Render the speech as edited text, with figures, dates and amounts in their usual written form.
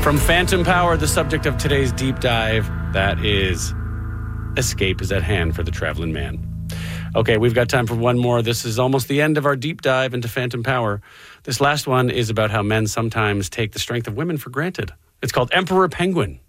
From Phantom Power, the subject of today's deep dive, that is escape is at hand for the traveling man. Okay, we've got time for one more. This is almost the end of our deep dive into Phantom Power. This last one is about how men sometimes take the strength of women for granted. It's called Emperor Penguin.